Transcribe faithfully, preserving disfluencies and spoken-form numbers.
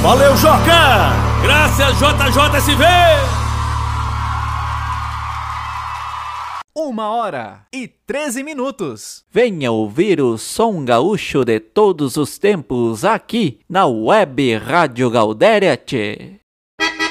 Valeu, Joca! Graças, J J S V! Uma hora e treze minutos. Venha ouvir o som gaúcho de todos os tempos aqui na Web Rádio Galdéria. Tchê.